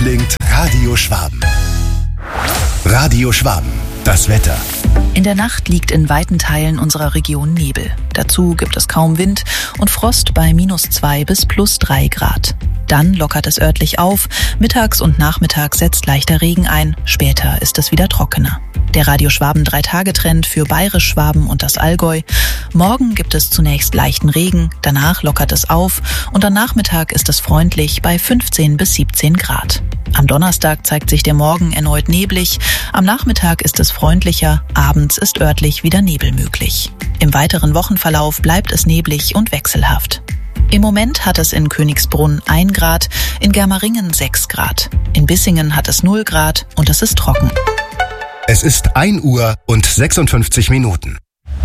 klingt Radio Schwaben. Radio Schwaben, das Wetter. In der Nacht liegt in weiten Teilen unserer Region Nebel. Dazu gibt es kaum Wind und Frost bei -2 bis +3 Grad. Dann lockert es örtlich auf, mittags und nachmittags setzt leichter Regen ein, später ist es wieder trockener. Der Radio Schwaben 3-Tage-Trend für Bayerisch Schwaben und das Allgäu. Morgen gibt es zunächst leichten Regen, danach lockert es auf und am Nachmittag ist es freundlich bei 15 bis 17 Grad. Am Donnerstag zeigt sich der Morgen erneut neblig, am Nachmittag ist es freundlicher, abends ist örtlich wieder Nebel möglich. Im weiteren Wochenverlauf bleibt es neblig und wechselhaft. Im Moment hat es in Königsbrunn 1 Grad, in Germeringen 6 Grad. In Bissingen hat es 0 Grad und es ist trocken. Es ist 1 Uhr und 56 Minuten.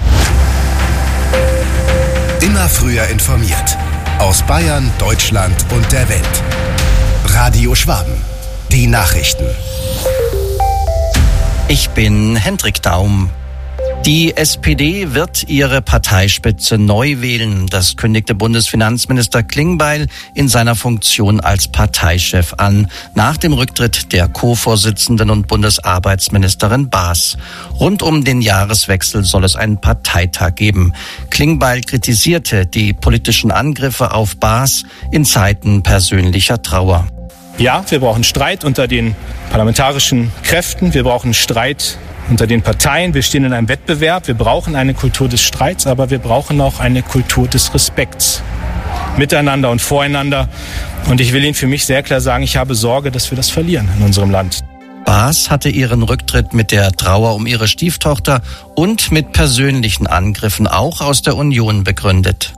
Immer früher informiert. Aus Bayern, Deutschland und der Welt. Radio Schwaben. Die Nachrichten. Ich bin Hendrik Daum. Die SPD wird ihre Parteispitze neu wählen. Das kündigte Bundesfinanzminister Klingbeil in seiner Funktion als Parteichef an, nach dem Rücktritt der Co-Vorsitzenden und Bundesarbeitsministerin Baas. Rund um den Jahreswechsel soll es einen Parteitag geben. Klingbeil kritisierte die politischen Angriffe auf Baas in Zeiten persönlicher Trauer. Ja, wir brauchen Streit unter den parlamentarischen Kräften. Wir brauchen Streit unter den Parteien. Wir stehen in einem Wettbewerb. Wir brauchen eine Kultur des Streits, aber wir brauchen auch eine Kultur des Respekts. Miteinander und voreinander. Und ich will Ihnen für mich sehr klar sagen, ich habe Sorge, dass wir das verlieren in unserem Land. Baas hatte ihren Rücktritt mit der Trauer um ihre Stieftochter und mit persönlichen Angriffen auch aus der Union begründet.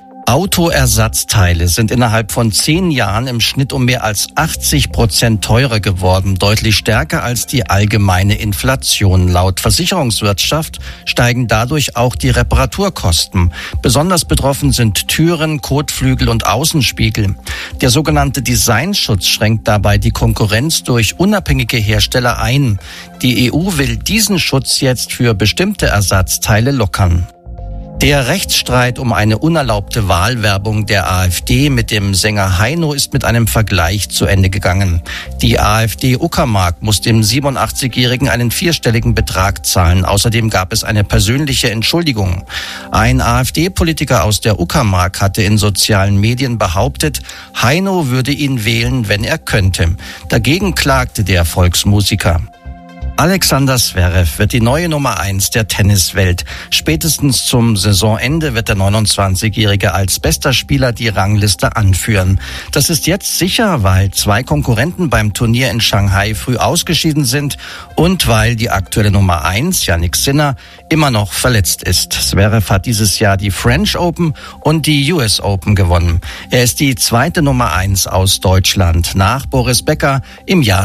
Autoersatzteile sind innerhalb von 10 Jahren im Schnitt um mehr als 80% teurer geworden, deutlich stärker als die allgemeine Inflation. Laut Versicherungswirtschaft steigen dadurch auch die Reparaturkosten. Besonders betroffen sind Türen, Kotflügel und Außenspiegel. Der sogenannte Designschutz schränkt dabei die Konkurrenz durch unabhängige Hersteller ein. Die EU will diesen Schutz jetzt für bestimmte Ersatzteile lockern. Der Rechtsstreit um eine unerlaubte Wahlwerbung der AfD mit dem Sänger Heino ist mit einem Vergleich zu Ende gegangen. Die AfD Uckermark muss dem 87-Jährigen einen 4-stelligen Betrag zahlen. Außerdem gab es eine persönliche Entschuldigung. Ein AfD-Politiker aus der Uckermark hatte in sozialen Medien behauptet, Heino würde ihn wählen, wenn er könnte. Dagegen klagte der Volksmusiker. Alexander Zverev wird die neue Nummer 1 der Tenniswelt. Spätestens zum Saisonende wird der 29-Jährige als bester Spieler die Rangliste anführen. Das ist jetzt sicher, weil 2 Konkurrenten beim Turnier in Shanghai früh ausgeschieden sind und weil die aktuelle Nummer 1, Jannik Sinner, immer noch verletzt ist. Zverev hat dieses Jahr die French Open und die US Open gewonnen. Er ist die 2. Nummer 1 aus Deutschland, nach Boris Becker im Jahr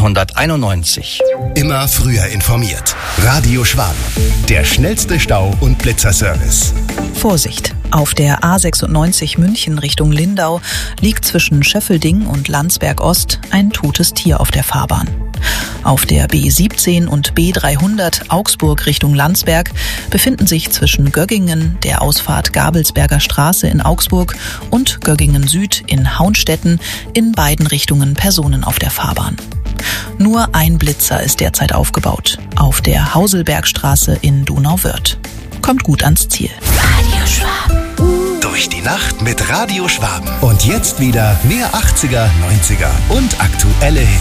1991. Immer früher informiert. Radio Schwaben. Der schnellste Stau- und Blitzerservice. Vorsicht! Auf der A96 München Richtung Lindau liegt zwischen Schöffelding und Landsberg Ost ein totes Tier auf der Fahrbahn. Auf der B17 und B300 Augsburg Richtung Landsberg befinden sich zwischen Göggingen, der Ausfahrt Gabelsberger Straße in Augsburg und Göggingen Süd in Haunstetten in beiden Richtungen Personen auf der Fahrbahn. Nur ein Blitzer ist derzeit aufgebaut, auf der Hauselbergstraße in Donauwörth. Kommt gut ans Ziel. Radio Schwaben. Durch die Nacht mit Radio Schwaben. Und jetzt wieder mehr 80er, 90er und aktuelle Hits.